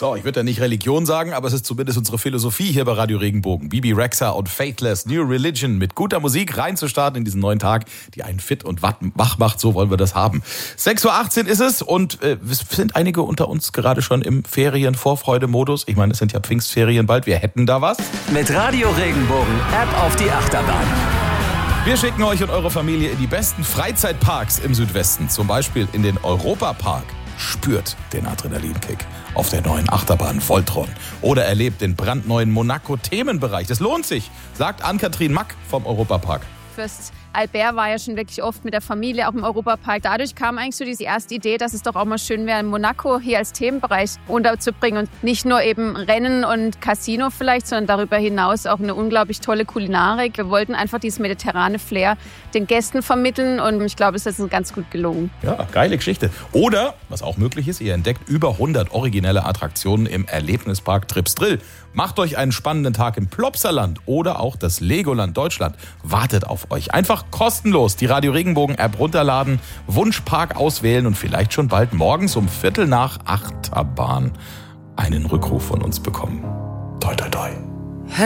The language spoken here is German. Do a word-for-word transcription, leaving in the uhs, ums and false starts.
So, ich würde ja nicht Religion sagen, aber es ist zumindest unsere Philosophie hier bei Radio Regenbogen. Bibi Rexha und Faithless, New Religion, mit guter Musik reinzustarten in diesen neuen Tag, die einen fit und wach macht, so wollen wir das haben. sechs Uhr achtzehn ist es und äh, es sind einige unter uns gerade schon im Ferien-Vorfreude-Modus. Ich meine, es sind ja Pfingstferien bald, wir hätten da was. Mit Radio Regenbogen, App auf die Achterbahn. Wir schicken euch und eure Familie in die besten Freizeitparks im Südwesten, zum Beispiel in den Europapark. Spürt den Adrenalinkick auf der neuen Achterbahn Voltron oder erlebt den brandneuen Monaco-Themenbereich. Das lohnt sich, sagt Ann-Kathrin Mack vom Europapark. Fürst Albert war ja schon wirklich oft mit der Familie auch im Europapark. Dadurch kam eigentlich so diese erste Idee, dass es doch auch mal schön wäre, Monaco hier als Themenbereich unterzubringen und nicht nur eben Rennen und Casino vielleicht, sondern darüber hinaus auch eine unglaublich tolle Kulinarik. Wir wollten einfach dieses mediterrane Flair den Gästen vermitteln und ich glaube, es ist uns ganz gut gelungen. Ja, geile Geschichte. Oder, was auch möglich ist, ihr entdeckt über hundert originelle Attraktionen im Erlebnispark Trips Drill. Macht euch einen spannenden Tag im Plopsaland oder auch das Legoland Deutschland wartet auf euch. Einfach kostenlos die Radio Regenbogen App runterladen, Wunschpark auswählen und vielleicht schon bald morgens um Viertel nach Achterbahn einen Rückruf von uns bekommen.